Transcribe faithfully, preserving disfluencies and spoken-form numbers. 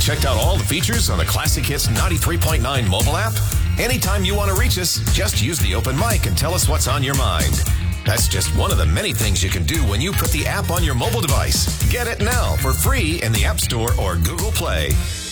checked out all the features on the Classic Hits ninety-three point nine mobile app? Anytime you want to reach us, just use the open mic and tell us what's on your mind. That's just one of the many things you can do when you put the app on your mobile device. Get it now for free in the App Store or Google Play.